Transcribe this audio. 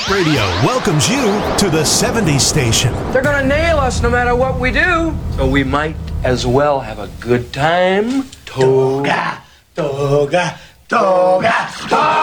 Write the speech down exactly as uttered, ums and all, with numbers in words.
Hit Radio welcomes you to the seventies station. They're gonna nail us no matter what we do. So we might as well have a good time. Toga, toga, toga, toga.